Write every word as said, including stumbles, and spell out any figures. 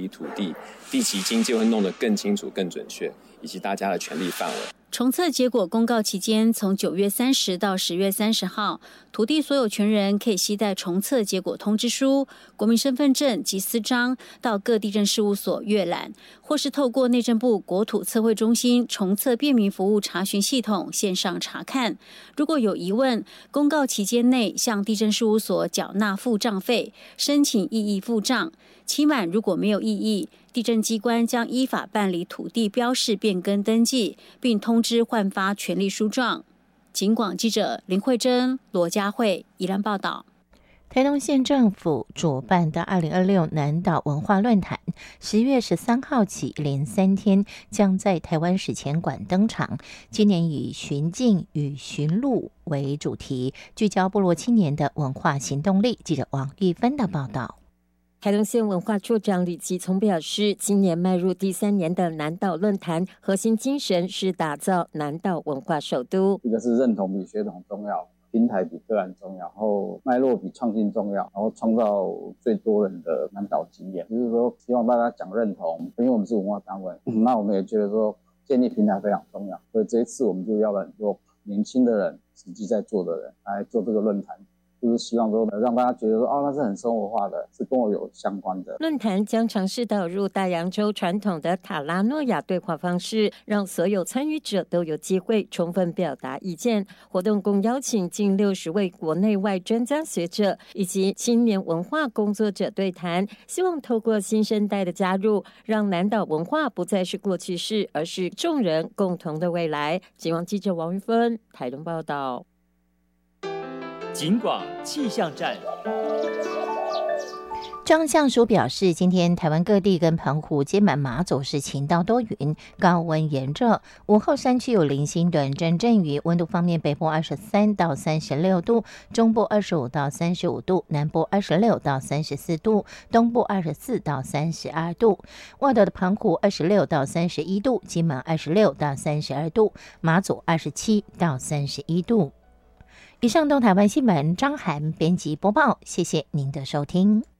土地，地籍经济会弄得更清楚、更准确，以及大家的权利范围。 重测结果公告期间，从九月三十到十月三十号，土地所有权人可以携带重测结果通知书、国民身份证及私章到各地政事务所阅览，或是透过内政部国土测绘中心重测便民服务查询系统线上查看。如果有疑问，公告期间内向地政事务所缴纳付账费，申请异议付账。期满如果没有异议，地政机关将依法办理土地标示变更登记，并通知换发权利书状。警广记者林慧珍、罗佳慧宜兰报道。 台东县政府主办的二零二六南岛文化论坛，十月十三号起连三天将在台湾史前馆登场。今年以寻境与寻路为主题，聚焦部落青年的文化行动力。记者王玉芬的报道。 台东县文化处长李吉聪表示，今年迈入第三年的南岛论坛，核心精神是打造南岛文化首都。 一个是认同比血统重要，平台比个案重要，然后脉络比创新重要，然后创造最多人的南岛经验。就是说，希望大家讲认同，因为我们是文化单位，那我们也觉得说建立平台非常重要，所以这一次我们就要了很多年轻的人、实际在做的人来做这个论坛。就是希望说让大家觉得说哦，那是很生活化的，是跟我有相关的。 论坛将尝试导入大洋洲传统的塔拉诺亚对话方式，让所有参与者都有机会充分表达意见。活动共邀请近六十位国内外专家学者以及青年文化工作者对谈，希望透过新生代的加入，让南岛文化不再是过去式，而是众人共同的未来。警广记者王玉芬台东报道。 警广气象站。 张相署表示，今天台湾各地跟澎湖、金门、马祖是晴到多云，高温炎热，午后山区有零星短阵阵雨。温度方面，北部二十三到三十六度，中部二十五到三十五度，南部二十六到三十四度，东部二十四到三十二度。外岛的澎湖二十六到三十一度，金门二十六到三十二度，马祖二十七到三十一度。以上东台湾新闻，张涵编辑播报，谢谢您的收听。